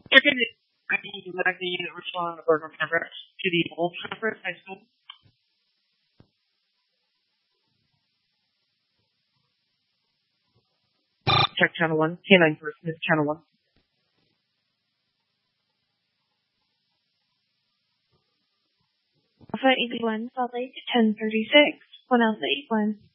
Second, I need to let the respond to Burger Progress to the Old Shepherd High School. Check channel 1. K9 person is channel 1. Alpha 81, Salt Lake 1036, 1 Alpha 81.